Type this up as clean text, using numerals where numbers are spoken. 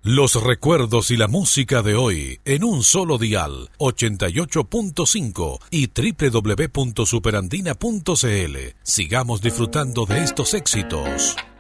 Los recuerdos y la música de hoy en un solo dial, 88.5 y www.superandina.cl. Sigamos disfrutando de estos éxitos.